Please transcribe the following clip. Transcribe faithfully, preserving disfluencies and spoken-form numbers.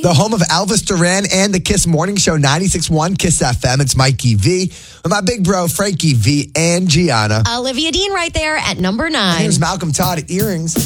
The home of Elvis Duran and the Kiss Morning Show, ninety-six point one Kiss F M. It's Mikey V with my big bro, Frankie V and Gianna. Olivia Dean right there at number nine. Here's Malcolm Todd, Earrings.